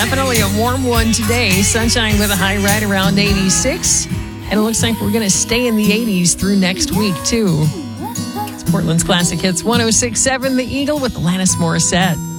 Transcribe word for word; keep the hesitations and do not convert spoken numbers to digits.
Definitely a warm one today. Sunshine with a high right around eighty-six. And it looks like we're going to stay in the eighties through next week, too. It's Portland's Classic Hits one oh six point seven, The Eagle with Alanis Morissette.